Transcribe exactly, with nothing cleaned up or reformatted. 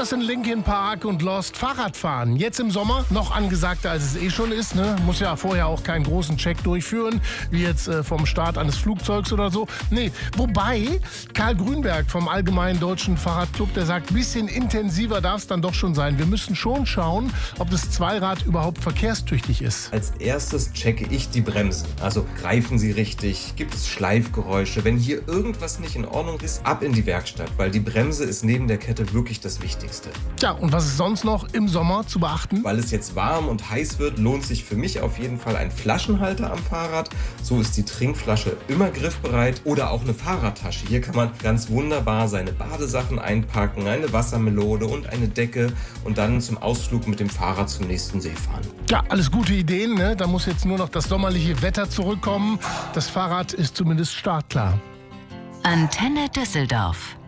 Das sind Linkin Park und Lost. Fahrradfahren. Jetzt im Sommer noch angesagter, als es eh schon ist. Ne? Muss ja vorher auch keinen großen Check durchführen, wie jetzt äh, vom Start eines Flugzeugs oder so. Nee, wobei Karl Grünberg vom Allgemeinen Deutschen Fahrradclub, der sagt, ein bisschen intensiver darf es dann doch schon sein. Wir müssen schon schauen, ob das Zweirad überhaupt verkehrstüchtig ist. Als erstes checke ich die Bremsen. Also greifen sie richtig? Gibt es Schleifgeräusche? Wenn hier irgendwas nicht in Ordnung ist, ab in die Werkstatt, weil die Bremse ist neben der Kette wirklich das Wichtigste. Ja, und was ist sonst noch im Sommer zu beachten? Weil es jetzt warm und heiß wird, lohnt sich für mich auf jeden Fall ein Flaschenhalter am Fahrrad. So ist die Trinkflasche immer griffbereit. Oder auch eine Fahrradtasche. Hier kann man ganz wunderbar seine Badesachen einpacken, eine Wassermelone und eine Decke und dann zum Ausflug mit dem Fahrrad zum nächsten See fahren. Ja, alles gute Ideen, ne? Da muss jetzt nur noch das sommerliche Wetter zurückkommen. Das Fahrrad ist zumindest startklar. Antenne Düsseldorf.